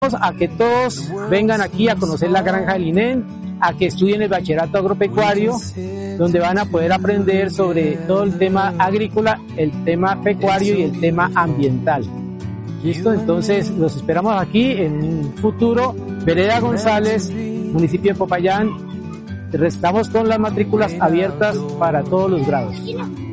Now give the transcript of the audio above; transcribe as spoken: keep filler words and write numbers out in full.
invitamos a que todos vengan aquí a conocer la granja del I N E M, a que estudien el bachillerato agropecuario, donde van a poder aprender sobre todo el tema agrícola, el tema pecuario y el tema ambiental. ¿Listo? Entonces los esperamos aquí en un futuro. Vereda González, municipio de Popayán. Estamos con las matrículas abiertas para todos los grados.